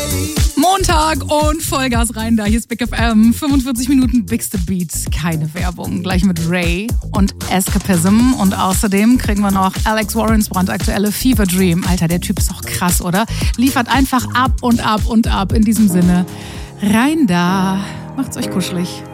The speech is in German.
Montag und Vollgas rein da. Hier ist Big FM. 45 Minuten Bigste Beats. Keine Werbung. Gleich mit Ray und Escapism. Und außerdem kriegen wir noch Alex Warrens brandaktuelle Fever Dream. Alter, der Typ ist doch krass, oder? Liefert einfach ab und ab und ab. In diesem Sinne, rein da. Macht's euch kuschelig.